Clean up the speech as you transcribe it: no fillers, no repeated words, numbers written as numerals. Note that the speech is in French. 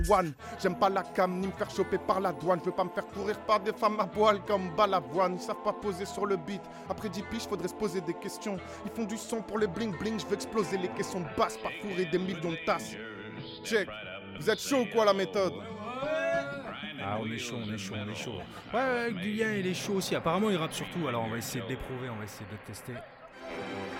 One. J'aime pas la cam ni me faire choper par la douane. Je veux pas me faire courir par des femmes à poil comme Balavoine. Ils savent pas poser sur le beat. Après 10 piges, faudrait se poser des questions. Ils font du son pour le bling bling. Je veux exploser les questions de basse, pas fourrer des millions de tasses. Check. Vous êtes chaud ou quoi la méthode? Ah, on est chaud. Ouais, Guyien, il est chaud aussi. Apparemment, il rappe surtout. Alors, on va essayer de l'éprouver, on va essayer de le tester.